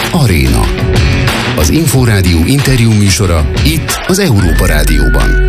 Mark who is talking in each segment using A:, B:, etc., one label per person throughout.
A: Aréna. Az Inforádió interjú műsora itt az Európa Rádióban.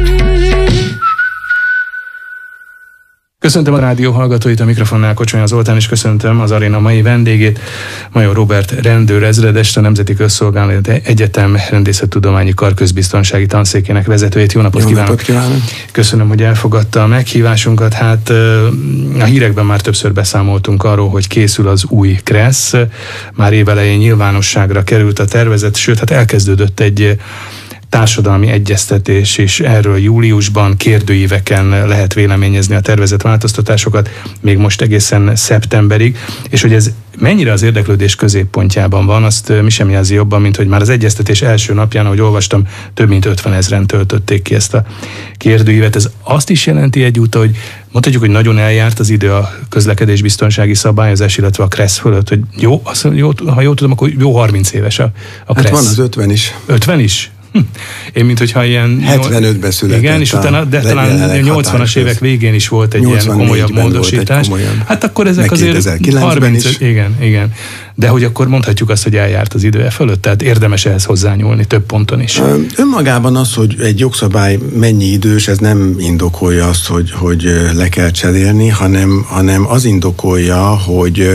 B: Köszöntöm a rádió hallgatóit, a mikrofonnál Kocsonyi Zoltán, és köszöntöm az Aréna mai vendégét, Major Róbert rendőrezredest, a Nemzeti Közszolgálati Egyetem Rendészettudományi Kar közbiztonsági tanszékének vezetőjét. Jó napot kívánok! Köszönöm, hogy elfogadta a meghívásunkat. Hát a hírekben már többször beszámoltunk arról, hogy készül az új KRESZ. Már évelején nyilvánosságra került a tervezet, sőt, hát elkezdődött egy társadalmi egyeztetés is erről júliusban, kérdőíveken lehet véleményezni a tervezett változtatásokat, még most egészen szeptemberig, és hogy ez mennyire az érdeklődés középpontjában van, azt mi sem jelzi jobban, mint hogy már az egyeztetés első napján, ahogy olvastam, több mint 50 000-en töltötték ki ezt a kérdőívet. Ez azt is jelenti egyúttal, hogy mondhatjuk, hogy nagyon eljárt az idő a közlekedésbiztonsági szabályozás, illetve a KRESZ fölött, hogy jó, ha jól tudom, akkor jó 30 éves a KRESZ.
C: Hát van az 50 is.
B: 50 is? Én mint hogyha ilyen
C: 75-ben született.
B: Igen, és utána, de talán 80-as évek végén is volt egy ilyen komolyabb módosítás. Hát akkor ezek azért 30 is. Igen. De hogy akkor mondhatjuk azt, hogy eljárt az idő fölött, tehát érdemes ehhez hozzányúlni több ponton is.
C: Önmagában az, hogy egy jogszabály mennyi idős, ez nem indokolja azt, hogy le kell cserélni, hanem az indokolja, hogy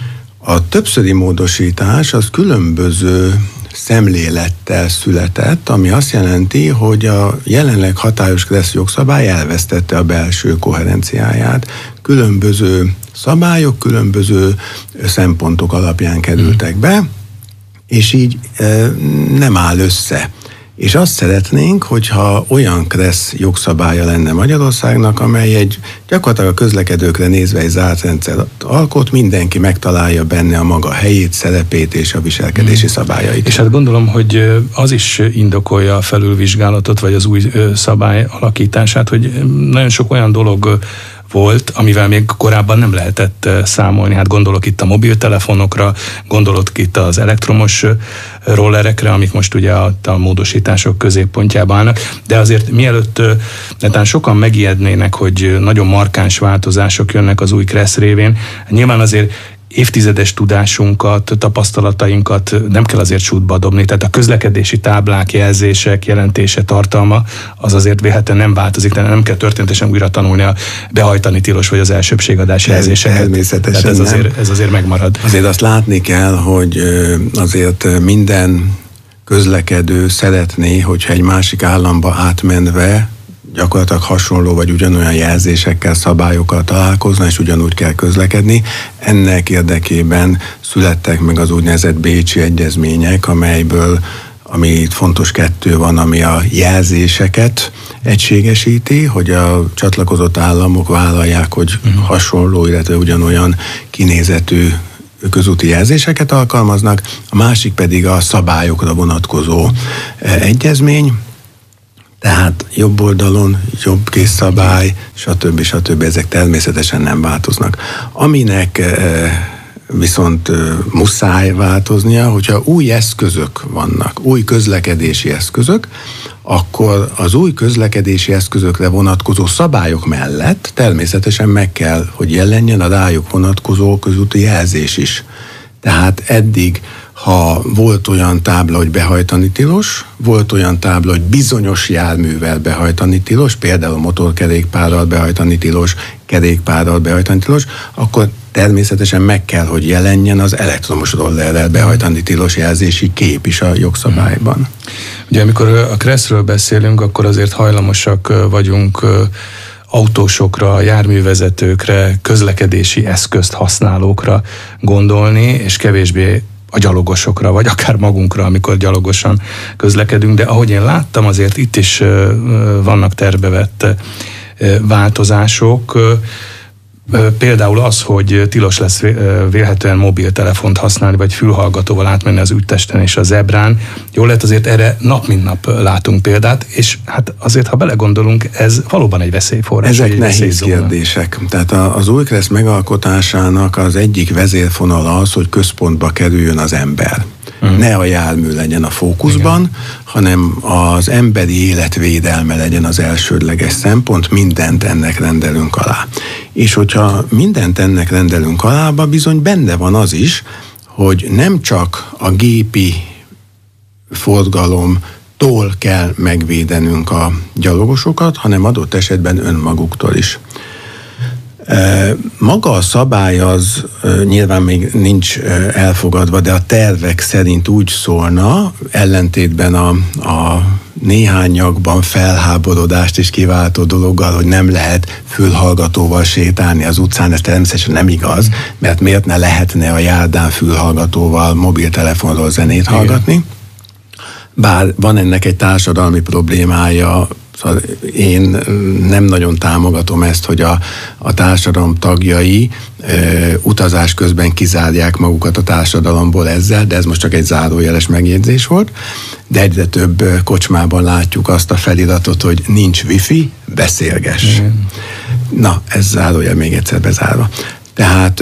C: a többszöri módosítás az különböző szemlélettel született, ami azt jelenti, hogy a jelenleg hatályos KRESZ jogszabály elvesztette a belső koherenciáját. Különböző szabályok, különböző szempontok alapján kerültek be, és így nem áll össze. És azt szeretnénk, hogyha olyan KRESZ jogszabálya lenne Magyarországnak, amely gyakorlatilag a közlekedőkre nézve egy zárt rendszert alkot, mindenki megtalálja benne a maga helyét, szerepét és a viselkedési szabályait.
B: És hát gondolom, hogy az is indokolja a felülvizsgálatot, vagy az új szabály alakítását, hogy nagyon sok olyan dolog volt, amivel még korábban nem lehetett számolni. Hát gondolok itt a mobiltelefonokra, gondolok itt az elektromos rollerekre, amik most ugye a módosítások középpontjában állnak, de azért mielőtt netán sokan megijednének, hogy nagyon markáns változások jönnek az új KRESZ révén, nyilván azért évtizedes tudásunkat, tapasztalatainkat nem kell azért sútba dobni, tehát a közlekedési táblák, jelzések, jelentése, tartalma, az azért véletlenül nem változik, tehát nem kell történetesen újra tanulni a behajtani tilos vagy az elsőbbségadás jelzéseket.
C: Természetesen
B: tehát ez azért megmarad.
C: Azért azt látni kell, hogy azért minden közlekedő szeretné, hogyha egy másik államba átmenve gyakorlatilag hasonló vagy ugyanolyan jelzésekkel, szabályokkal találkozna, és ugyanúgy kell közlekedni. Ennek érdekében születtek meg az úgynevezett bécsi egyezmények, ami itt fontos kettő van, ami a jelzéseket egységesíti, hogy a csatlakozott államok vállalják, hogy hasonló, illetve ugyanolyan kinézetű közúti jelzéseket alkalmaznak, a másik pedig a szabályokra vonatkozó egyezmény, tehát jobb oldalon, jobb készszabály, stb. Ezek természetesen nem változnak. Aminek viszont muszáj változnia, hogyha új eszközök vannak, új közlekedési eszközök, akkor az új közlekedési eszközökre vonatkozó szabályok mellett természetesen meg kell, hogy jelenjen a rájuk vonatkozó közúti jelzés is. Tehát eddig, ha volt olyan tábla, hogy behajtani tilos, volt olyan tábla, hogy bizonyos járművel behajtani tilos, például motorkerékpárral behajtani tilos, kerékpárral behajtani tilos, akkor természetesen meg kell, hogy jelenjen az elektromos rollerrel behajtani tilos jelzési kép is a jogszabályban.
B: Ugye amikor a KRESZ-ről beszélünk, akkor azért hajlamosak vagyunk autósokra, járművezetőkre, közlekedési eszközt használókra gondolni, és kevésbé a gyalogosokra, vagy akár magunkra, amikor gyalogosan közlekedünk, de ahogy én láttam, azért itt is vannak tervbe változások. Például az, hogy tilos lesz vélhetően mobiltelefont használni, vagy fülhallgatóval átmenni az úttesten és a zebrán. Jól lehet, azért erre nap mint nap látunk példát, és hát azért, ha belegondolunk, ez valóban egy veszélyforrás.
C: Ezek nehéz kérdések. Tehát az új KRESZ megalkotásának az egyik vezérfonala az, hogy központba kerüljön az ember. Ne a jármű legyen a fókuszban, hanem az emberi életvédelme legyen az elsődleges szempont, mindent ennek rendelünk alá. És hogyha mindent ennek rendelünk alába, bizony benne van az is, hogy nem csak a gépi forgalomtól kell megvédenünk a gyalogosokat, hanem adott esetben önmaguktól is. Maga a szabály az nyilván még nincs elfogadva, de a tervek szerint úgy szólna, ellentétben a néhányakban felháborodást is kiváltó dologgal, hogy nem lehet fülhallgatóval sétálni az utcán, ez természetesen nem igaz, mert miért ne lehetne a járdán fülhallgatóval, mobiltelefonról zenét hallgatni. Bár van ennek egy társadalmi problémája, szóval én nem nagyon támogatom ezt, hogy a társadalom tagjai utazás közben kizárják magukat a társadalomból ezzel, de ez most csak egy zárójeles megjegyzés volt. De egyre több kocsmában látjuk azt a feliratot, hogy nincs wifi, beszélgess. Na, ez zárójel még egyszer bezárva. Tehát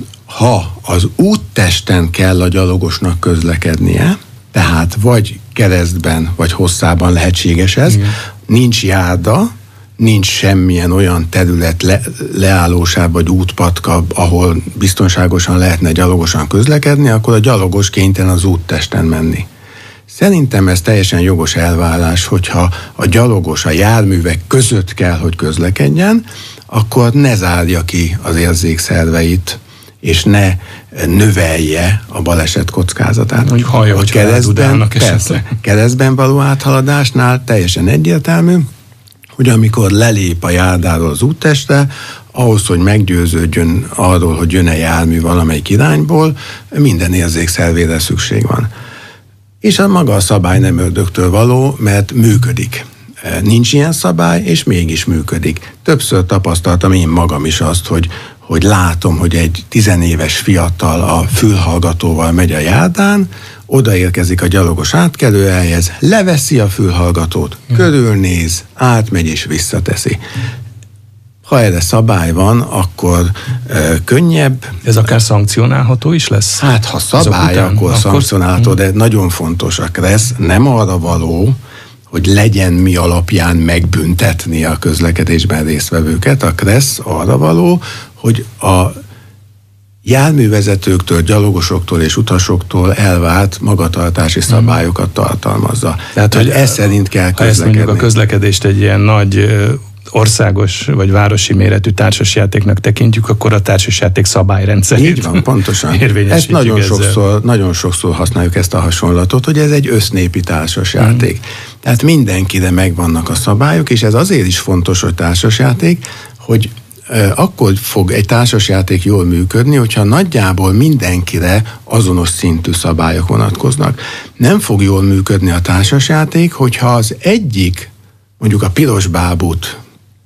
C: ha az úttesten kell a gyalogosnak közlekednie, tehát vagy keresztben, vagy hosszában lehetséges ez, nincs járda, nincs semmilyen olyan terület, leállósáv vagy útpatka, ahol biztonságosan lehetne gyalogosan közlekedni, akkor a gyalogos kénytelen az úttesten menni. Szerintem ez teljesen jogos elvárás, hogyha a gyalogos a járművek között kell, hogy közlekedjen, akkor ne zárja ki az érzékszerveit, és ne növelje a baleset kockázatát.
B: Hogy hallja, hogy
C: keresztben való áthaladásnál teljesen egyértelmű, hogy amikor lelép a járdáról az úttestre, ahhoz, hogy meggyőződjön arról, hogy jön-e jármű valamelyik irányból, minden érzékszervére szükség van. És maga a szabály nem ördögtől való, mert működik. Nincs ilyen szabály, és mégis működik. Többször tapasztaltam én magam is azt, hogy látom, hogy egy 10 éves fiatal a fülhallgatóval megy a járdán, odaérkezik a gyalogos átkelőhelyhez, leveszi a fülhallgatót, körülnéz, átmegy és visszateszi. Ha erre szabály van, akkor könnyebb.
B: Ez akár szankcionálható is lesz?
C: Hát, ha szabály, akkor szankcionálható, de nagyon fontos, a KRESZ nem arra való, hogy legyen mi alapján megbüntetni a közlekedésben résztvevőket. A KRESZ arra való, hogy a járművezetőktől, gyalogosoktól és utasoktól elvárt magatartási szabályokat tartalmazza. Tehát, hogy ez szerint kell közlekedni.
B: Ha ezt mondjuk a közlekedést egy ilyen nagy országos vagy városi méretű társasjátéknak tekintjük, akkor a társasjáték szabályrendszerét
C: így van, pontosan. Ezt nagyon sokszor használjuk ezt a hasonlatot, hogy ez egy össznépi társasjáték. Tehát mindenkire megvannak a szabályok, és ez azért is fontos, hogy társasjáték, hogy akkor fog egy társasjáték jól működni, hogyha nagyjából mindenkire azonos szintű szabályok vonatkoznak. Nem fog jól működni a társasjáték, hogyha az egyik, mondjuk a piros bábút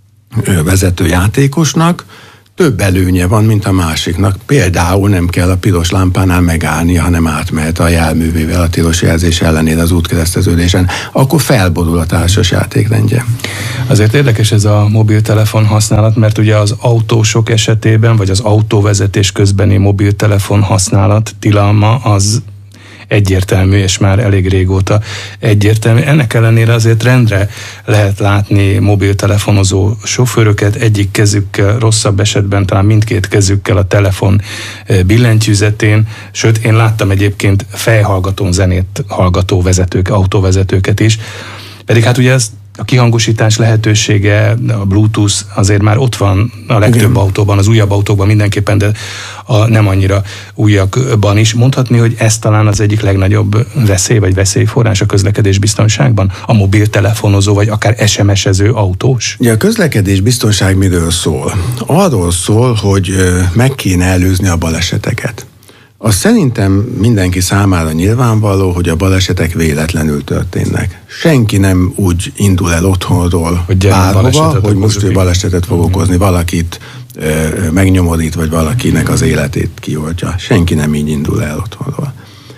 C: vezető játékosnak több előnye van, mint a másiknak. Például nem kell a piros lámpánál megállni, hanem átmehet a járművével a tilos jelzés ellenére az útkereszteződésen. Akkor felborul a társas játékrendje.
B: Azért érdekes ez a mobiltelefon használat, mert ugye az autósok esetében, vagy az autóvezetés közbeni mobiltelefon használat tilalma az egyértelmű, és már elég régóta egyértelmű. Ennek ellenére azért rendre lehet látni mobiltelefonozó sofőröket, egyik kezükkel, rosszabb esetben talán mindkét kezükkel a telefon billentyűzetén, sőt, én láttam egyébként fejhallgatón zenét hallgató autóvezetőket is, pedig hát ugye ez a kihangosítás lehetősége, a Bluetooth azért már ott van a legtöbb autóban, az újabb autókban mindenképpen, de a nem annyira újakban is. Mondhatni, hogy ez talán az egyik legnagyobb veszély vagy veszélyforrás a közlekedés biztonságban? A mobiltelefonozó vagy akár SMS-ező autós?
C: Ja, a közlekedés biztonság miről szól? Arról szól, hogy meg kéne előzni a baleseteket. Az szerintem mindenki számára nyilvánvaló, hogy a balesetek véletlenül történnek. Senki nem úgy indul el otthonról bárhova, hogy most ő balesetet fog okozni, valakit megnyomorít, vagy valakinek az életét kioltja. Senki nem így indul el otthonról.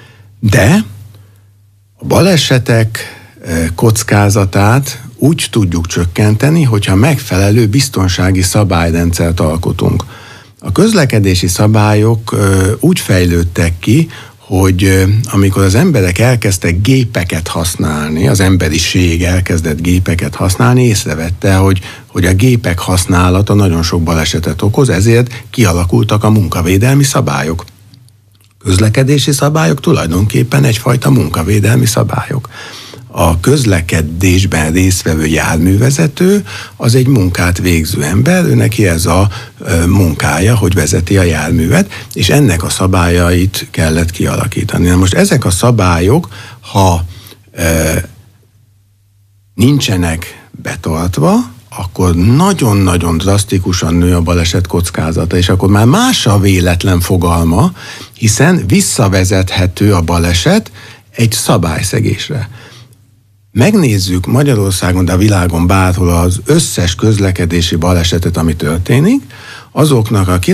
C: De a balesetek kockázatát úgy tudjuk csökkenteni, hogyha megfelelő biztonsági szabályrendszert alkotunk. A közlekedési szabályok úgy fejlődtek ki, hogy amikor az emberek elkezdtek gépeket használni, az emberiség elkezdett gépeket használni, észrevette, hogy a gépek használata nagyon sok balesetet okoz, ezért kialakultak a munkavédelmi szabályok. közlekedési szabályok tulajdonképpen egyfajta munkavédelmi szabályok. A közlekedésben résztvevő járművezető az egy munkát végző ember, ő neki ez a munkája, hogy vezeti a járművet, és ennek a szabályait kellett kialakítani. Na most ezek a szabályok, ha nincsenek betartva, akkor nagyon-nagyon drasztikusan nő a baleset kockázata, és akkor már más a véletlen fogalma, hiszen visszavezethető a baleset egy szabályszegésre. Megnézzük Magyarországon, de a világon bárhol az összes közlekedési balesetet, ami történik, azoknak a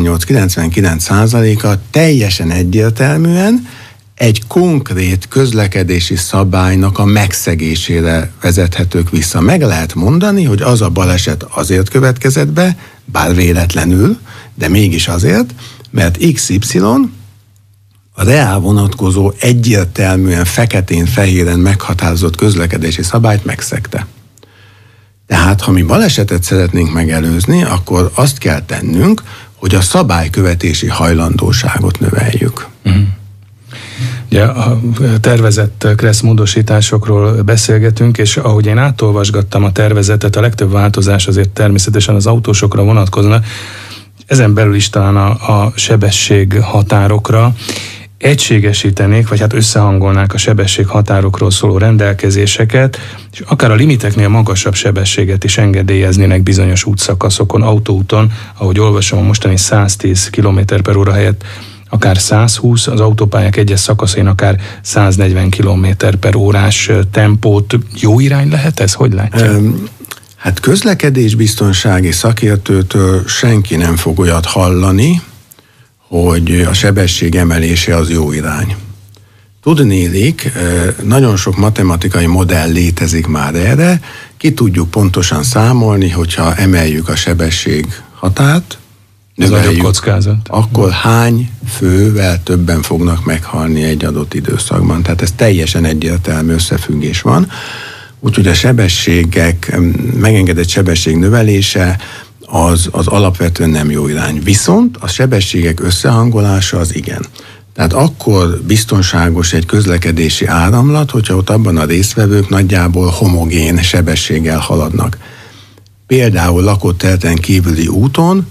C: 98-99%-a teljesen egyértelműen egy konkrét közlekedési szabálynak a megszegésére vezethetők vissza. Meg lehet mondani, hogy az a baleset azért következett be, bár véletlenül, de mégis azért, mert XY a reál vonatkozó egyértelműen feketén-fehéren meghatározott közlekedési szabályt megszegte. Tehát, ha mi balesetet szeretnénk megelőzni, akkor azt kell tennünk, hogy a szabálykövetési hajlandóságot növeljük.
B: Ugye a tervezett KRESZ módosításokról beszélgetünk, és ahogy én átolvasgattam a tervezetet, a legtöbb változás azért természetesen az autósokra vonatkozna, ezen belül is talán a sebesség határokra. Egységesítenék, vagy hát összehangolnák a sebesség határokról szóló rendelkezéseket, és akár a limiteknél magasabb sebességet is engedélyeznének bizonyos útszakaszokon, autóúton, ahogy olvasom, a mostani 110 km/h helyett akár 120, az autópályák egyes szakaszain akár 140 km/h tempót. Jó irány lehet ez? Hogy látja?
C: Hát közlekedésbiztonsági szakértőtől senki nem fog olyat hallani, hogy a sebesség emelése az jó irány. Tudnélik, nagyon sok matematikai modell létezik már erre, ki tudjuk pontosan számolni, hogyha emeljük a sebesség határt, növeljük, akkor hány fővel többen fognak meghalni egy adott időszakban. Tehát ez teljesen egyértelmű összefüggés van. Úgyhogy a sebességek, megengedett sebesség növelése az alapvetően nem jó irány. Viszont a sebességek összehangolása az igen. Tehát akkor biztonságos egy közlekedési áramlat, hogyha ott abban a résztvevők nagyjából homogén sebességgel haladnak. Például lakott területen kívüli úton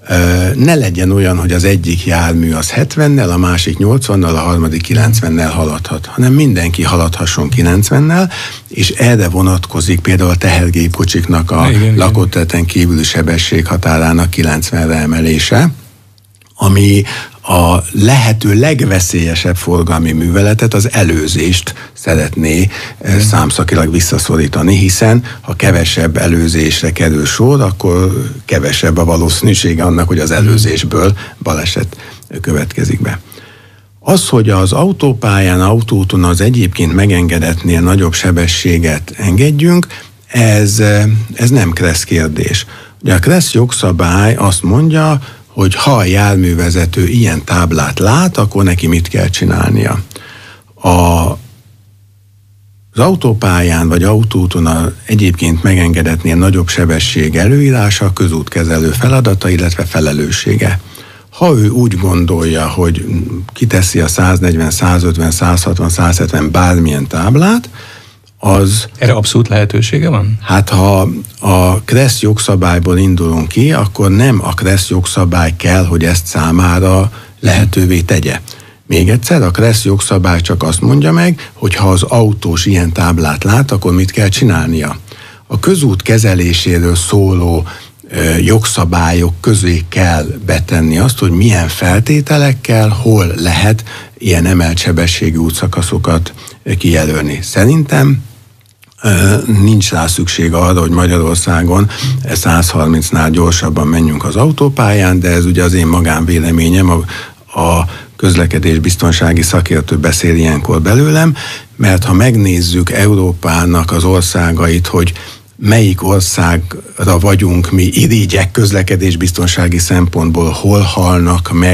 C: ne legyen olyan, hogy az egyik jármű az 70-nel, a másik 80-nal, a harmadik 90-nel haladhat, hanem mindenki haladhasson 90-nel, és erre vonatkozik például a tehergépkocsiknak a lakott területen kívüli sebességhatárának 90-re emelése, ami a lehető legveszélyesebb forgalmi műveletet, az előzést szeretné számszakilag visszaszorítani, hiszen ha kevesebb előzésre kerül sor, akkor kevesebb a valószínűsége annak, hogy az előzésből baleset következik be. Az, hogy az autópályán, autóúton az egyébként megengedetnél nagyobb sebességet engedjünk, ez nem KRESZ kérdés. Ugye a KRESZ jogszabály azt mondja, hogy ha a járművezető ilyen táblát lát, akkor neki mit kell csinálnia. Az autópályán vagy autóúton egyébként megengedetnél nagyobb sebesség előírása a közútkezelő feladata, illetve felelőssége. Ha ő úgy gondolja, hogy kiteszi a 140, 150, 160, 170 bármilyen táblát, az...
B: Erre abszolút lehetősége van?
C: Hát ha a KRESZ jogszabályból indulunk ki, akkor nem a KRESZ jogszabály kell, hogy ezt számára lehetővé tegye. Még egyszer, a KRESZ jogszabály csak azt mondja meg, hogy ha az autós ilyen táblát lát, akkor mit kell csinálnia. A közút kezeléséről szóló jogszabályok közé kell betenni azt, hogy milyen feltételekkel, hol lehet ilyen emelt sebességű útszakaszokat kijelölni. Szerintem nincs rá szükség arra, hogy Magyarországon 130-nál gyorsabban menjünk az autópályán, de ez ugye az én magánvéleményem, a közlekedésbiztonsági szakértő beszél ilyenkor belőlem, mert ha megnézzük Európának az országait, hogy melyik országra vagyunk mi irigyek közlekedésbiztonsági szempontból, hol halnak meg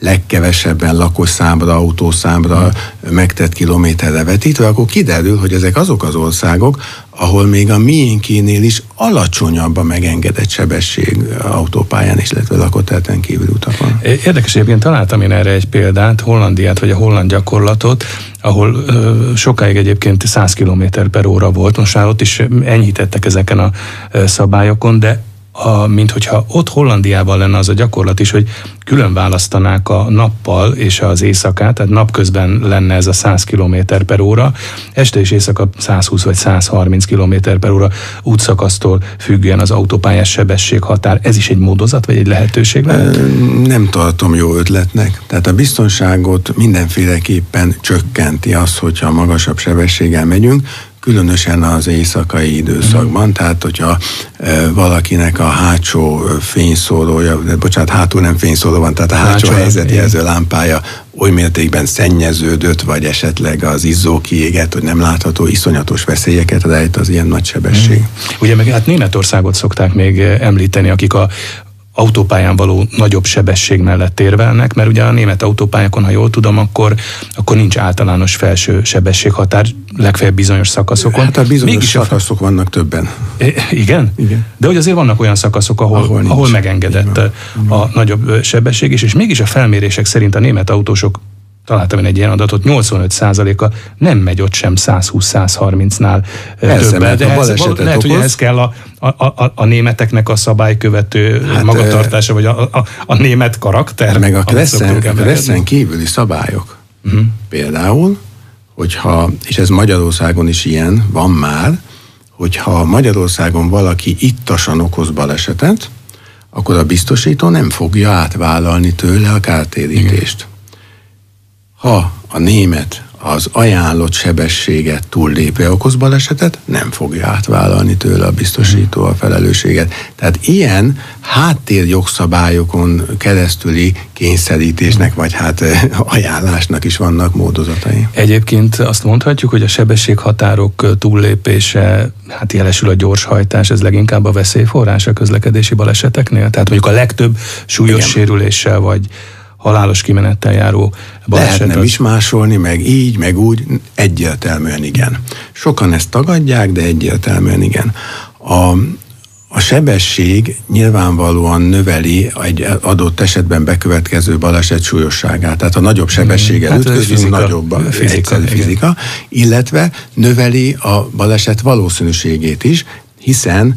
C: legkevesebben lakosszámra, autószámra megtett kilométerre vetítve, akkor kiderül, hogy ezek azok az országok, ahol még a miénkénél is alacsonyabb a megengedett sebesség autópályán is, illetve lakóterületen kívüli utakon.
B: Érdekes, egyébként találtam én erre egy példát, Hollandiát, vagy a holland gyakorlatot, ahol sokáig egyébként 100 km/h volt, most már ott is enyhítettek ezeken a szabályokon, de mint hogyha ott Hollandiában lenne az a gyakorlat is, hogy külön választanák a nappal és az éjszakát, tehát napközben lenne ez a 100 km/h, este és éjszaka 120 vagy 130 km/h útszakasztól függően az autópályás sebességhatár. Ez is egy módozat, vagy egy lehetőség lehet?
C: Nem tartom jó ötletnek. Tehát a biztonságot mindenféleképpen csökkenti az, hogyha magasabb sebességgel megyünk, különösen az éjszakai időszakban, tehát hogyha valakinek a hátsó fényszórója, hátul nem fényszóró van, tehát a hátsó helyzetjelző lámpája oly mértékben szennyeződött, vagy esetleg az izzó kiégett, hogy nem látható, iszonyatos veszélyeket rejt az ilyen nagy sebesség.
B: Ugye meg hát Németországot szokták még említeni, akik a autópályán való nagyobb sebesség mellett érvelnek, mert ugye a német autópályákon, ha jól tudom, akkor nincs általános felső sebességhatár, legfeljebb bizonyos szakaszokon.
C: Hát a bizonyos szakaszok vannak többen.
B: Igen?
C: Igen.
B: De hogy azért vannak olyan szakaszok, ahol megengedett a nagyobb sebesség is, és mégis a felmérések szerint a német autósok, találtam én egy ilyen adatot, 85%-a nem megy ott sem 120-130-nál többet, de lehet, hogy ehhez kell a németeknek a szabálykövető magatartása, vagy a német karakter.
C: Meg a Kreszen kívüli szabályok. Például, hogyha, és ez Magyarországon is ilyen, van már, hogyha Magyarországon valaki ittasan okoz balesetet, akkor a biztosító nem fogja átvállalni tőle a kártérítést. Ha a német az ajánlott sebességet túllépve okoz balesetet, nem fogja átvállalni tőle a biztosító a felelősséget. Tehát ilyen háttérjogszabályokon keresztüli kényszerítésnek, vagy ajánlásnak is vannak módozatai.
B: Egyébként azt mondhatjuk, hogy a sebességhatárok túllépése, jelesül a gyorshajtás, ez leginkább a veszélyforrás a közlekedési baleseteknél? Tehát mondjuk a legtöbb súlyos sérüléssel, vagy halálos kimenettel járó baleset.
C: Lehetne is másolni, meg így, meg úgy, egyértelműen igen. Sokan ezt tagadják, de egyértelműen igen. A sebesség nyilvánvalóan növeli egy adott esetben bekövetkező baleset súlyosságát. Tehát a nagyobb sebességgel ütközünk, nagyobb egyszerű fizika, illetve növeli a baleset valószínűségét is, hiszen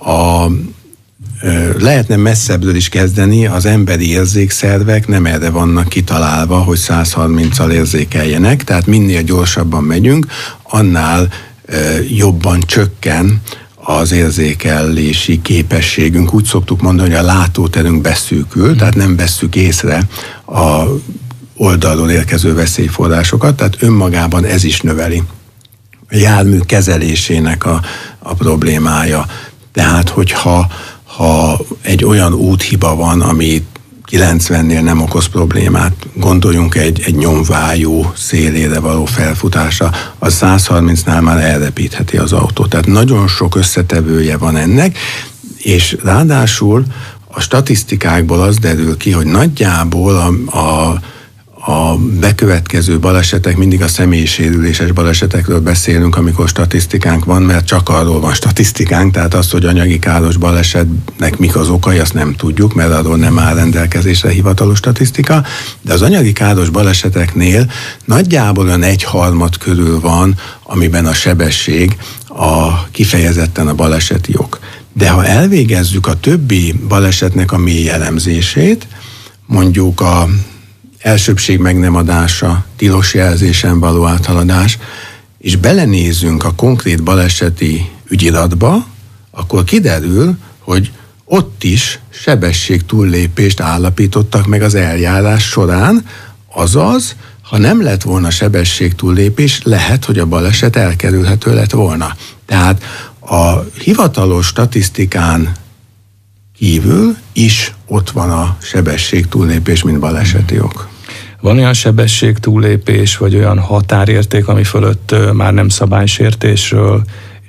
C: lehetne messzebbről is kezdeni, az emberi érzékszervek nem erre vannak kitalálva, hogy 130-al érzékeljenek, tehát minél gyorsabban megyünk, annál jobban csökken az érzékelési képességünk. Úgy szoktuk mondani, hogy a látóterünk beszűkül, tehát nem vesszük észre a oldalról érkező veszélyforrásokat, tehát önmagában ez is növeli a jármű kezelésének a problémája. Tehát, hogyha egy olyan úthiba van, ami 90-nél nem okoz problémát, gondoljunk egy nyomvájú szélére való felfutásra, az 130-nál már elrepítheti az autót. Tehát nagyon sok összetevője van ennek, és ráadásul a statisztikákból az derül ki, hogy nagyjából a bekövetkező balesetek, mindig a személysérüléses balesetekről beszélünk, amikor statisztikánk van, mert csak arról van statisztikánk, tehát az, hogy anyagi káros balesetnek mik az okai, azt nem tudjuk, mert arról nem áll rendelkezésre hivatalos statisztika, de az anyagi káros baleseteknél nagyjából olyan 1/3 körül van, amiben a sebesség kifejezetten a baleseti ok. De ha elvégezzük a többi balesetnek a mély elemzését, mondjuk a elsőbbség meg nem adása, tilos jelzésen való áthaladás, és belenézzünk a konkrét baleseti ügyiratba, akkor kiderül, hogy ott is sebesség túllépést állapítottak meg az eljárás során, azaz, ha nem lett volna sebesség túllépés, lehet, hogy a baleset elkerülhető lett volna. Tehát a hivatalos statisztikán kívül is ott van a sebesség túllépés, mint baleseti ok.
B: Van olyan sebesség túllépés, vagy olyan határérték, ami fölött már nem szabálysértésről,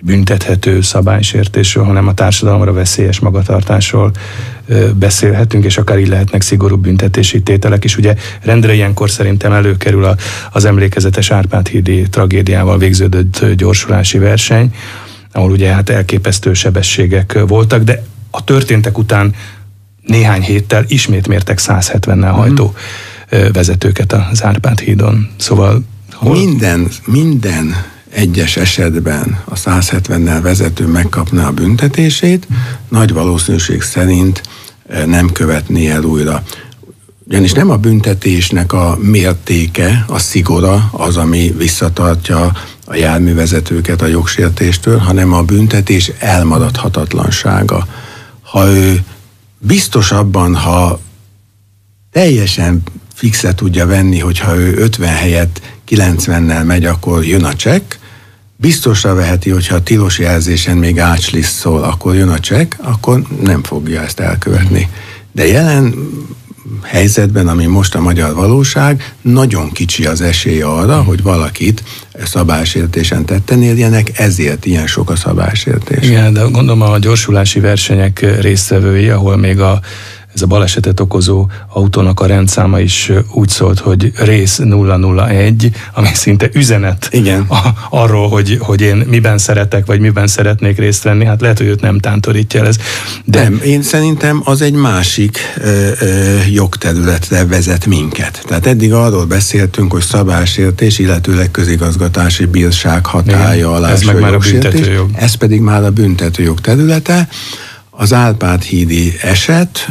B: büntethető szabálysértésről, hanem a társadalomra veszélyes magatartásról beszélhetünk, és akár így lehetnek szigorúbb büntetési tételek is. Ugye rendre ilyenkor szerintem előkerül az emlékezetes Árpád-hídi tragédiával végződött gyorsulási verseny, ahol ugye hát elképesztő sebességek voltak, de a történtek után néhány héttel ismét mértek 170-nel hajtó vezetőket az Árpád-hídon. Szóval
C: minden egyes esetben a 170-nel vezető megkapná a büntetését, nagy valószínűség szerint nem követné el újra. Ugyanis nem a büntetésnek a mértéke, a szigora az, ami visszatartja a járművezetőket a jogsértéstől, hanem a büntetés elmaradhatatlansága. Ha ő biztos abban, ha teljesen fixre tudja venni, hogyha ő 50 helyett 90-nel megy, akkor jön a csekk, biztosra veheti, hogyha a tilos jelzésen még átslisszol, akkor jön a csekk, akkor nem fogja ezt elkövetni. De jelen helyzetben, ami most a magyar valóság, nagyon kicsi az esély arra, hogy valakit szabálysértésen tetten érjenek, ezért ilyen sok a szabálysértés.
B: Igen, de gondolom a gyorsulási versenyek résztvevői, ahol még ez a balesetet okozó autónak a rendszáma is úgy szólt, hogy rész 001, ami szinte üzenet arról, hogy én miben szeretek, vagy miben szeretnék részt venni. Hát lehet, hogy őt nem tántorítja el ez. De
C: nem, én szerintem az egy másik jogterületre vezet minket. Tehát eddig arról beszéltünk, hogy szabálysértés, illetőleg közigazgatási bírság hatálya alá eső jogsértés. Ez pedig már a büntetőjog területe. Az Árpád-hídi eset,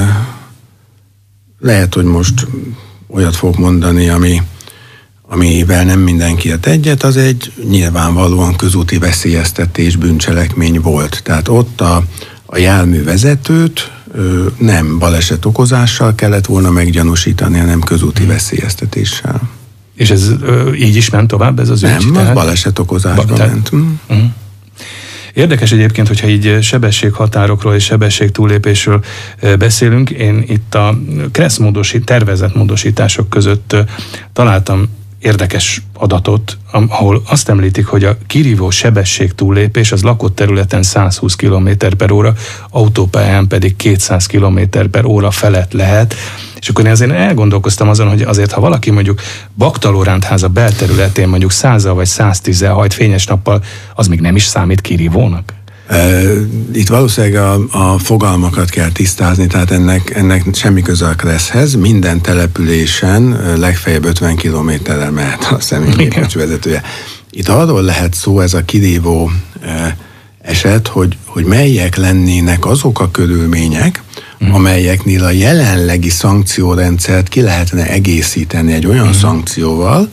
C: lehet, hogy most olyat fogok mondani, amivel nem mindenki ért egyet, az egy nyilvánvalóan közúti veszélyeztetés bűncselekmény volt. Tehát ott a járművezetőt nem baleset okozással kellett volna meggyanúsítani, hanem közúti veszélyeztetéssel.
B: És ez így is ment tovább, ez az ügy?
C: Nem, az baleset okozásba ment.
B: Érdekes egyébként, hogyha így sebességhatárokról és sebességtúllépésről beszélünk, én itt a KRESZ tervezett módosítások között találtam érdekes adatot, ahol azt említik, hogy a kirívó sebességtúllépés az lakott területen 120 km/h, autópályán pedig 200 km/h felett lehet. És akkor én azért elgondolkoztam azon, hogy azért, ha valaki mondjuk Baktalórántháza belterületén mondjuk 100-al vagy 110-el hajt fényes nappal, az még nem is számít kirívónak?
C: Itt valószínűleg a fogalmakat kell tisztázni, tehát ennek semmi köze a KRESZ-hez. Minden településen legfeljebb 50 kilométerrel mehet a személygépkocsi vezetője. Itt arról lehet szó, ez a kirívó eset, hogy melyek lennének azok a körülmények, amelyeknél a jelenlegi szankciórendszert ki lehetne egészíteni egy olyan szankcióval,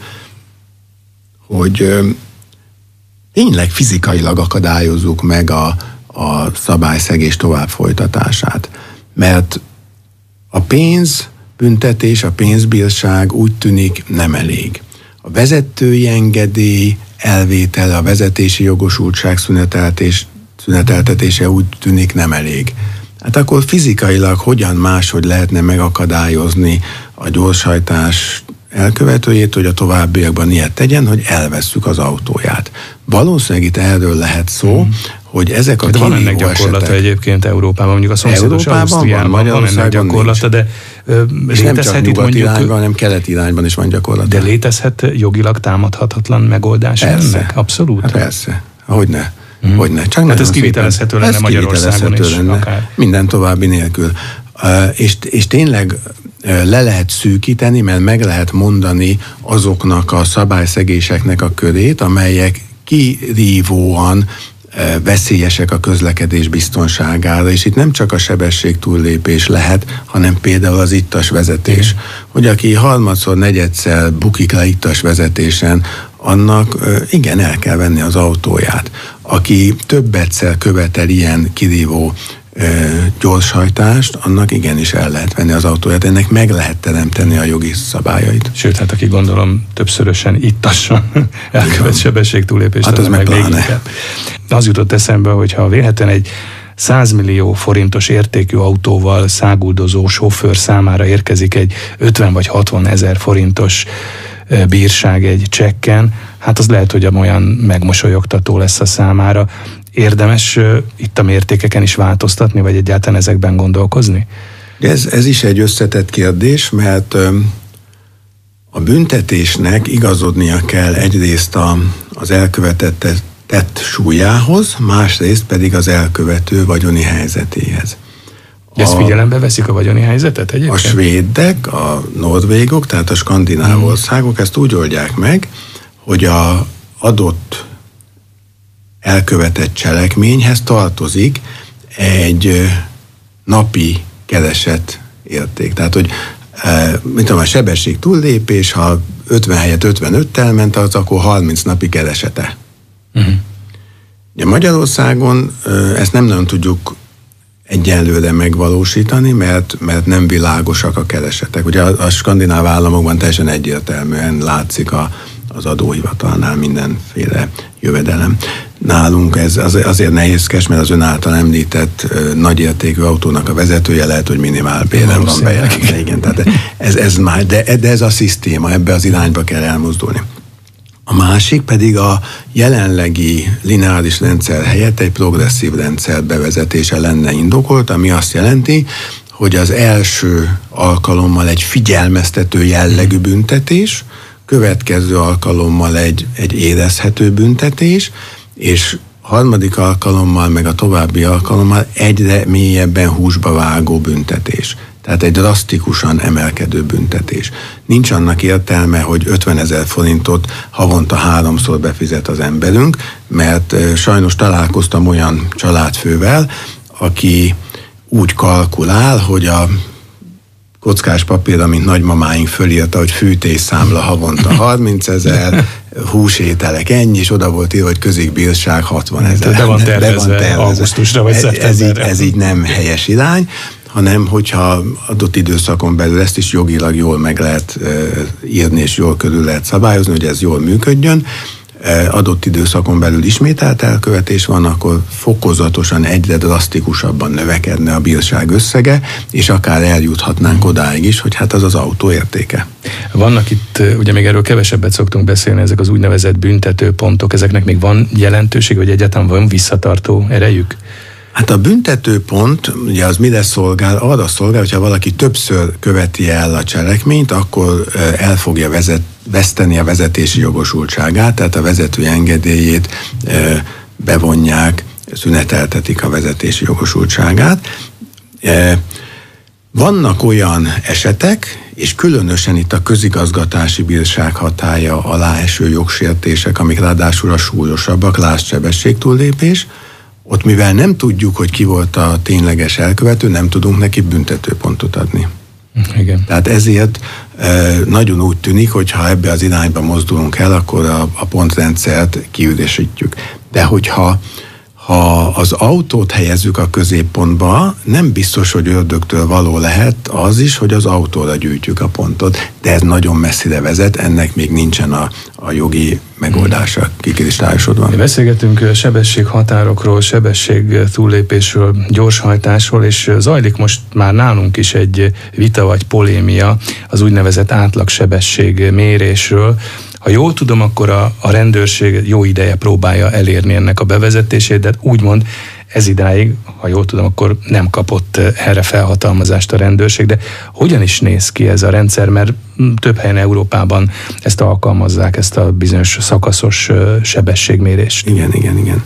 C: hogy tényleg fizikailag akadályozzuk meg a szabályszegés tovább folytatását. Mert a pénzbüntetés, a pénzbírság úgy tűnik nem elég. A vezetői engedély elvétele, a vezetési jogosultság szüneteltetése úgy tűnik nem elég. Hát akkor fizikailag hogyan máshogy lehetne megakadályozni a gyorshajtás elkövetőjét, hogy a továbbiakban ilyet tegyen, hogy elvesszük az autóját. Valószínűleg itt erről lehet szó, hogy ezek a kirívó esetek... Van ennek gyakorlata
B: egyébként Európában, mondjuk a szomszédos Ausztriában van ennek gyakorlata, de
C: és nem csak nyugati irányban, hanem keleti irányban is van gyakorlata.
B: De létezhet jogilag támadhatatlan megoldás ennek? Abszolút?
C: Hát persze. Hogyne. Hogyne. Csak
B: hát ez kivitelezhető lenne Magyarországon is. Akár.
C: Minden további nélkül. És tényleg le lehet szűkíteni, mert meg lehet mondani azoknak a szabályszegéseknek a körét, amelyek kirívóan veszélyesek a közlekedés biztonságára, és itt nem csak a sebességtúllépés lehet, hanem például az ittas vezetés. Hogy aki harmadszor, negyedszer bukik le ittas vezetésen, annak igen, el kell venni az autóját. Aki több egyszer követel ilyen kirívó gyorshajtást, annak igenis el lehet venni az autóját, ennek meg lehet teremteni a jogi szabályait.
B: Sőt, hát aki gondolom többszörösen ittasson elkövet sebességtúllépést,
C: hát az meg pláne.
B: Az jutott eszembe, hogyha véletlenül egy 100 millió forintos értékű autóval száguldozó sofőr számára érkezik egy 50 vagy 60 ezer forintos bírság egy csekken, hát az lehet, hogy olyan megmosolyogtató lesz a számára. Érdemes itt a mértékeken is változtatni, vagy egyáltalán ezekben gondolkozni?
C: Ez is egy összetett kérdés, mert a büntetésnek igazodnia kell egyrészt az elkövetett tett súlyához, másrészt pedig az elkövető vagyoni helyzetéhez.
B: Ezt figyelembe veszik a vagyoni helyzetet egyébként?
C: A svédek, a norvégok, tehát a skandináv országok ezt úgy oldják meg, hogy a adott elkövetett cselekményhez tartozik egy napi keresett érték. Tehát, hogy mit tudom, a sebesség túllépés, ha 50 helyett 55-tel ment, az akkor 30 napi keresete. Ugye Magyarországon ezt nem nagyon tudjuk egyenlőre megvalósítani, mert nem világosak a keresetek. Ugye a skandináv államokban teljesen egyértelműen látszik az adóhivatalnál mindenféle jövedelem. Nálunk ez azért nehézkes, mert az ön által említett nagyértékű autónak a vezetője lehet, hogy minimálbéren van bejelentve. Igen, tehát ez már, de ez a szisztéma, ebbe az irányba kell elmozdulni. A másik pedig a jelenlegi lineáris rendszer helyett egy progresszív rendszer bevezetése lenne indokolt, ami azt jelenti, hogy az első alkalommal egy figyelmeztető jellegű büntetés, következő alkalommal egy érezhető büntetés, és harmadik alkalommal, meg a további alkalommal egyre mélyebben húsba vágó büntetés. Tehát egy drasztikusan emelkedő büntetés. Nincs annak értelme, hogy 50 000 forintot havonta 3-szor befizet az emberünk, mert sajnos találkoztam olyan családfővel, aki úgy kalkulál, hogy a kockás papír, amit nagymamáink fölírta, hogy fűtésszámla havonta 30 000, húsételek ennyi, és oda volt írva, hogy közigbírság 60 000.
B: Be van tervezve augusztusra vagy szeptemberre.
C: Ez így nem helyes irány, hanem hogyha adott időszakon belül ezt is jogilag jól meg lehet írni, és jól körül lehet szabályozni, hogy ez jól működjön, adott időszakon belül ismételt elkövetés van, akkor fokozatosan egyre drasztikusabban növekedne a bírság összege, és akár eljuthatnánk odáig is, hogy hát az az autó értéke.
B: Vannak itt, ugye még erről kevesebbet szoktunk beszélni, ezek az úgynevezett büntetőpontok, ezeknek még van jelentőség, vagy egyáltalán van visszatartó erejük?
C: Hát a büntetőpont, ugye az mire szolgál? Arra szolgál, hogyha valaki többször követi el a cselekményt, akkor el fogja veszteni a vezetési jogosultságát, tehát a vezetői engedélyét bevonják, szüneteltetik a vezetési jogosultságát. Vannak olyan esetek, és különösen itt a közigazgatási bírság hatálya alá eső jogsértések, amik ráadásul a súlyosabbak, lásd sebességtúllépés, ott mivel nem tudjuk, hogy ki volt a tényleges elkövető, nem tudunk neki büntetőpontot adni.
B: Igen. Tehát
C: ezért nagyon úgy tűnik, hogy ha ebbe az irányba mozdulunk el, akkor a pontrendszert kiüresítjük. De hogyha az autót helyezzük a középpontba, nem biztos, hogy ördögtől való lehet az is, hogy az autóra gyűjtjük a pontot, de ez nagyon messzire vezet, ennek még nincsen a jogi megoldása kikristályosodva.
B: Beszélgetünk sebességhatárokról, sebesség túllépésről, gyorshajtásról, és zajlik most már nálunk is egy vita vagy polémia az úgynevezett átlagsebesség mérésről. Ha jól tudom, akkor a rendőrség jó ideje próbálja elérni ennek a bevezetését, de úgymond ez idáig, ha jól tudom, akkor nem kapott erre felhatalmazást a rendőrség, de hogyan is néz ki ez a rendszer, mert több helyen Európában ezt alkalmazzák, ezt a bizonyos szakaszos sebességmérést.
C: Igen.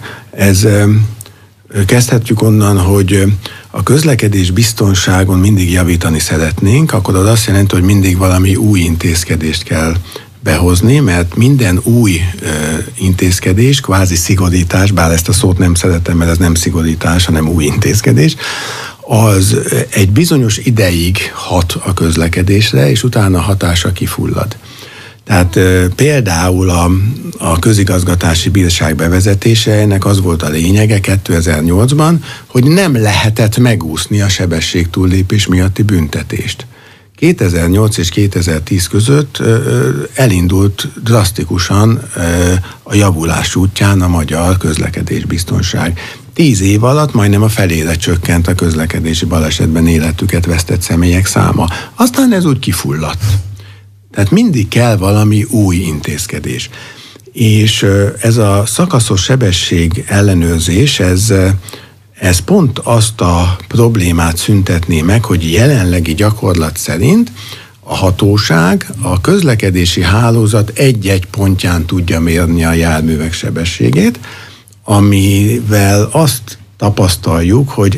C: Kezdhetjük onnan, hogy a közlekedés biztonságon mindig javítani szeretnénk, akkor az azt jelenti, hogy mindig valami új intézkedést kell behozni, mert minden új intézkedés, kvázi szigorítás, bár ezt a szót nem szeretem, mert ez nem szigorítás, hanem új intézkedés, az egy bizonyos ideig hat a közlekedésre, és utána hatása kifullad. Tehát például a közigazgatási bírság bevezetése, ennek az volt a lényege 2008-ban, hogy nem lehetett megúszni a sebességtúllépés miatti büntetést. 2008 és 2010 között elindult drasztikusan a javulás útján a magyar közlekedésbiztonság. 10 év alatt majdnem a felére csökkent a közlekedési balesetben életüket vesztett személyek száma. Aztán ez úgy kifulladt. Tehát mindig kell valami új intézkedés. És ez a szakaszos sebesség ellenőrzés, ez pont azt a problémát szüntetné meg, hogy jelenlegi gyakorlat szerint a hatóság a közlekedési hálózat egy-egy pontján tudja mérni a járművek sebességét, amivel azt tapasztaljuk, hogy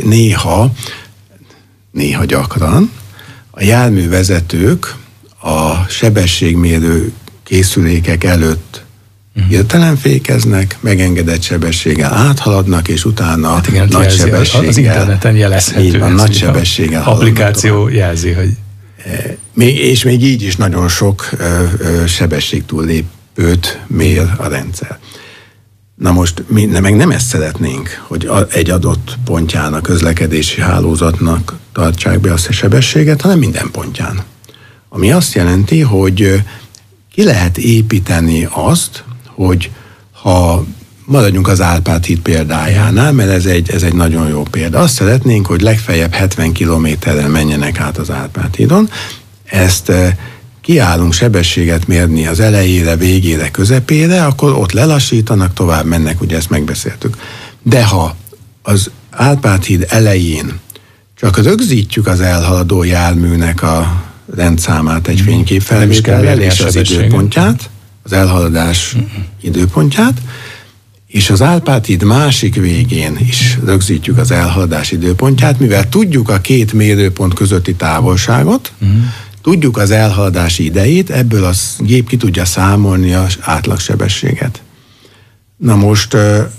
C: néha gyakran a járművezetők a sebességmérő készülékek előtt hirtelen fékeznek, megengedett sebességgel áthaladnak, és utána nagy sebességgel. Az
B: interneten jelezhető.
C: Van, nagy sebességgel
B: applikáció jelzi, hogy...
C: És még így is nagyon sok sebességtúllépőt mér a rendszer. Na most mi meg nem ezt szeretnénk, hogy egy adott pontján a közlekedési hálózatnak tartsák be azt a sebességet, hanem minden pontján. Ami azt jelenti, hogy ki lehet építeni azt, hogy ha maradjunk az Árpád híd példájánál, mert ez egy nagyon jó példa. Azt szeretnénk, hogy legfeljebb 70 kilométerrel menjenek át az Árpád hídon. Ezt kiállunk sebességet mérni az elejére, végére, közepére, akkor ott lelassítanak, tovább mennek, ugye ezt megbeszéltük. De ha az Árpád híd elején csak rögzítjük az elhaladó járműnek a rendszámát egy fényképfelvétellel és az időpontját, az elhaladás időpontját, és az Árpád híd másik végén is rögzítjük az elhaladás időpontját, mivel tudjuk a két mérőpont közötti távolságot, tudjuk az elhaladási idejét, ebből a gép ki tudja számolni az átlagsebességet. Na most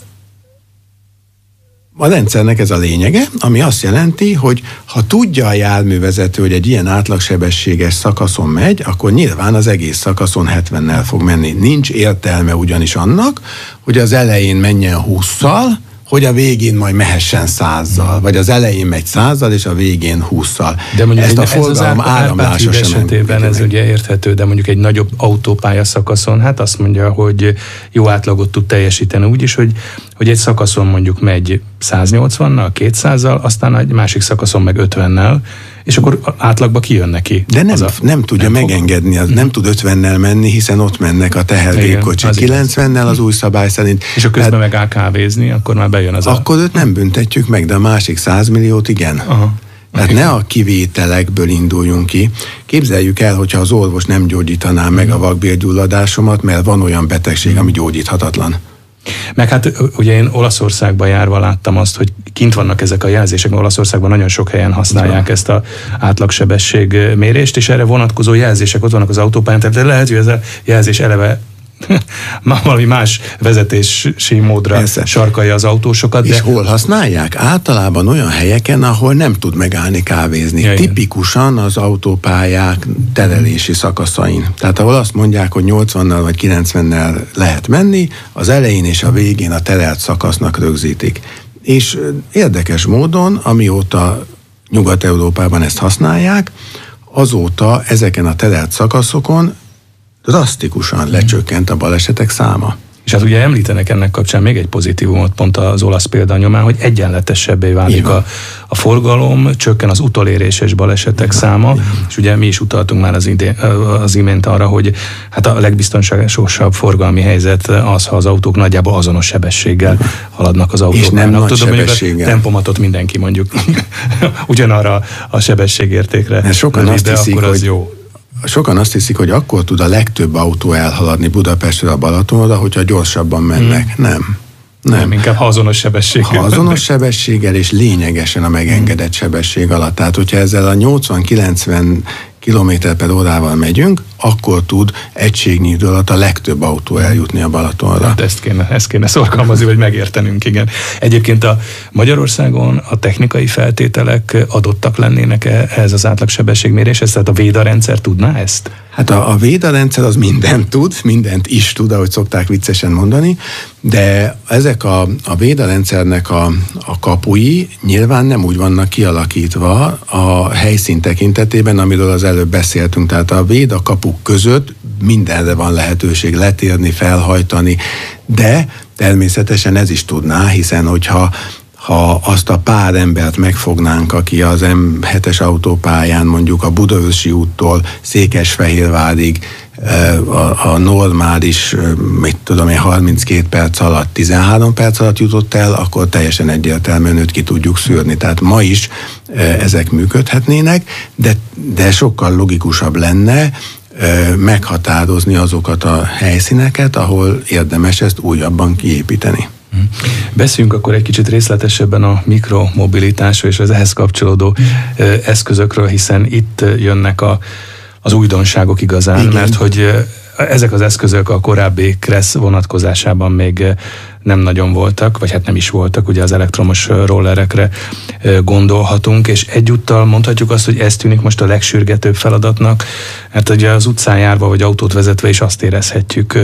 C: a rendszernek ez a lényege, ami azt jelenti, hogy ha tudja a járművezető, hogy egy ilyen átlagsebességes szakaszon megy, akkor nyilván az egész szakaszon 70-nel fog menni. Nincs értelme ugyanis annak, hogy az elején menjen 20-szal, hogy a végén majd mehessen 100-zal, vagy az elején megy 100-zal, és a végén 20-szal.
B: De mondjuk ezt a forgalom áramlása esetében ez ugye érthető, de mondjuk egy nagyobb autópálya szakaszon, hát azt mondja, hogy jó átlagot tud teljesíteni úgy is, hogy egy szakaszon mondjuk megy 180-nal, 200-zal, aztán egy másik szakaszon meg 50-nel, és akkor átlagba kijön neki.
C: De nem tudja megengedni, nem tud 50-nel menni, hiszen ott mennek a tehergépkocsik 90-nel az új szabály szerint.
B: És a közben meg elkávézni, akkor már bejön az
C: Akkor őt nem büntetjük meg, de a másik 100 milliót igen. Aha. Tehát ne a kivételekből induljunk ki. Képzeljük el, hogyha az orvos nem gyógyítaná meg a vakbélgyulladásomat, mert van olyan betegség, ami gyógyíthatatlan.
B: Meg hát ugye én Olaszországban járva láttam azt, hogy kint vannak ezek a jelzések, mert Olaszországban nagyon sok helyen használják ezt az átlagsebesség mérést, és erre vonatkozó jelzések ott vannak az autópályán, tehát lehet, hogy ez a jelzés eleve valami más vezetési módra sarkalja az autósokat.
C: És hol használják? Általában olyan helyeken, ahol nem tud megállni kávézni. Ja, tipikusan az autópályák terelési szakaszain. Tehát ahol azt mondják, hogy 80-nal vagy 90-nel lehet menni, az elején és a végén a terelt szakasznak rögzítik. És érdekes módon, amióta Nyugat-Európában ezt használják, azóta ezeken a terelt szakaszokon drasztikusan lecsökkent a balesetek száma.
B: És hát ugye említenek ennek kapcsán még egy pozitívumot pont az olasz példa nyomán, hogy egyenletesebbé válik a forgalom, csökken az utoléréses balesetek száma, és ugye mi is utaltunk már az imént arra, hogy hát a legbiztonságosabb forgalmi helyzet az, ha az autók nagyjából azonos sebességgel haladnak az autók.
C: És nem nagy sebességgel.
B: A tempomatot mindenki mondjuk ugyanarra a sebességértékre.
C: Mert sokan azt hiszik, hogy jó. Sokan azt hiszik, hogy akkor tud a legtöbb autó elhaladni Budapestről a Balatonra, hogyha gyorsabban mennek. Nem,
B: inkább ha azonos sebességgel.
C: Ha azonos sebességgel és lényegesen a megengedett sebesség alatt. Tehát, hogyha ezzel a 80-90 km/h megyünk, akkor tud egységnyi idő alatt a legtöbb autó eljutni a Balatonra.
B: Hát ezt kéne szorgalmazni, vagy megértenünk, igen. Egyébként a Magyarországon a technikai feltételek adottak lennének ehhez az átlagsebességméréshez, tehát a VEDA rendszer tudná ezt?
C: Hát a VEDA rendszer az mindent is tud, ahogy szokták viccesen mondani, de ezek a VEDA rendszernek a kapui nyilván nem úgy vannak kialakítva a helyszín tekintetében, amiről az előbb beszéltünk. Tehát a VEDA kapuk között mindenre van lehetőség letérni, felhajtani, de természetesen ez is tudná, hiszen hogyha ha azt a pár embert megfognánk, aki az M7-es autópályán mondjuk a Budaörsi úttól Székesfehérvárig a normális, 32 perc alatt, 13 perc alatt jutott el, akkor teljesen egyértelműen őt ki tudjuk szűrni. Tehát ma is ezek működhetnének, de sokkal logikusabb lenne meghatározni azokat a helyszíneket, ahol érdemes ezt újabban kiépíteni.
B: Beszéljünk akkor egy kicsit részletesebben a mikromobilitásról és az ehhez kapcsolódó eszközökről, hiszen itt jönnek az újdonságok igazán, igen. Mert hogy ezek az eszközök a korábbi KRESZ vonatkozásában még nem nagyon voltak, vagy hát nem is voltak, ugye az elektromos rollerekre gondolhatunk, és egyúttal mondhatjuk azt, hogy ez tűnik most a legsürgetőbb feladatnak, mert ugye az utcán járva vagy autót vezetve is azt érezhetjük,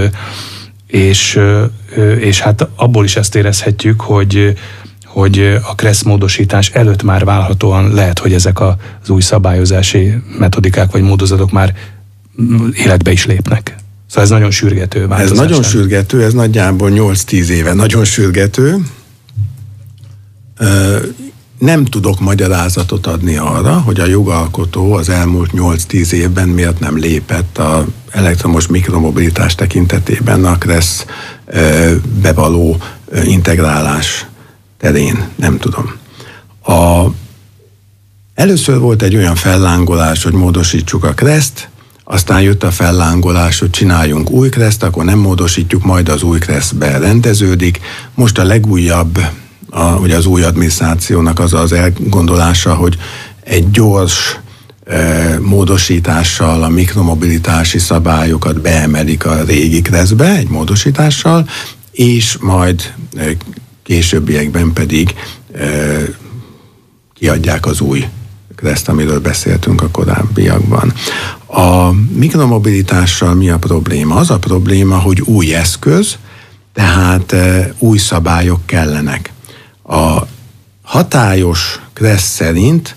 B: és hát abból is ezt érezhetjük, hogy a KRESZ módosítás előtt már várhatóan lehet, hogy ezek az új szabályozási metodikák vagy módozatok már életbe is lépnek. Szóval ez nagyon sürgető változás.
C: Ez nagyon sürgető, ez nagyjából 8-10 éve nagyon sürgető. Nem tudok magyarázatot adni arra, hogy a jogalkotó az elmúlt 8-10 évben miért nem lépett az elektromos mikromobilitás tekintetében a KRESZ bevaló integrálás terén. Nem tudom. Először volt egy olyan fellángolás, hogy módosítsuk a KRESZ-t, aztán jött a fellángolás, hogy csináljunk új KRESZ-t, akkor nem módosítjuk, majd az új KRESZ-be rendeződik. Most a legújabb, ugye az új adminisztrációnak az elgondolása, hogy egy gyors módosítással a mikromobilitási szabályokat beemelik a régi KRESZ-be, egy módosítással, és majd későbbiekben pedig kiadják az új KRESZ-t, amiről beszéltünk a korábbiakban. A mikromobilitással mi a probléma? Az a probléma, hogy új eszköz, tehát új szabályok kellenek. A hatályos KRESZ szerint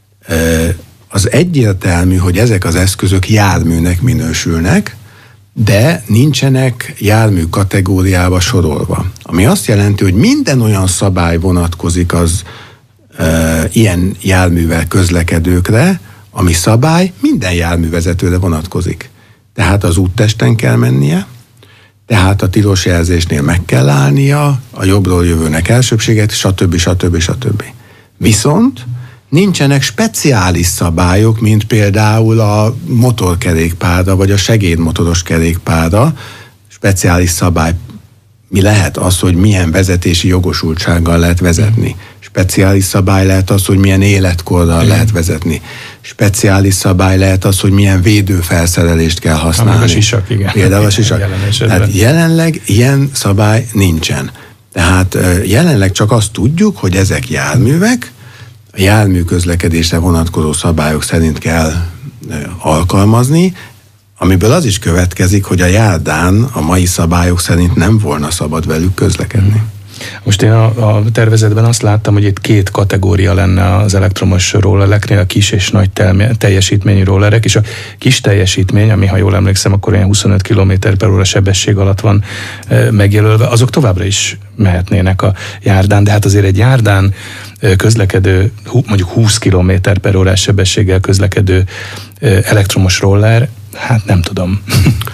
C: az egyértelmű, hogy ezek az eszközök járműnek minősülnek, de nincsenek jármű kategóriába sorolva. Ami azt jelenti, hogy minden olyan szabály vonatkozik az ilyen járművel közlekedőkre, ami szabály minden járművezetőre vonatkozik. Tehát az úttesten kell mennie, tehát a tilos jelzésnél meg kell állnia, a jobbról jövőnek elsőbséget, stb. Viszont nincsenek speciális szabályok, mint például a motorkerékpárra, vagy a segédmotoros kerékpárra. Speciális szabály mi lehet az, hogy milyen vezetési jogosultsággal lehet vezetni. Speciális szabály lehet az, hogy milyen életkorral lehet vezetni. Speciális szabály lehet az, hogy milyen védőfelszerelést kell használni.
B: A sisak, igen.
C: Például a sisak. Tehát jelenleg ilyen szabály nincsen. Tehát jelenleg csak azt tudjuk, hogy ezek járművek, a jármű közlekedésre vonatkozó szabályok szerint kell alkalmazni, amiből az is következik, hogy a járdán a mai szabályok szerint nem volna szabad velük közlekedni.
B: Most én a tervezetben azt láttam, hogy itt két kategória lenne az elektromos rollereknél, a kis és nagy teljesítményű rollerek, és a kis teljesítmény, ami ha jól emlékszem, akkor olyan 25 km/h sebesség alatt van megjelölve, azok továbbra is mehetnének a járdán, de hát azért egy járdán közlekedő, mondjuk 20 km/h sebességgel közlekedő elektromos roller, hát nem tudom.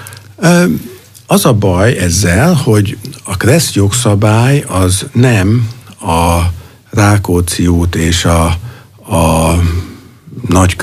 C: Az a baj ezzel, hogy a KRESZ jogszabály az nem a Rákóczi út és a nagy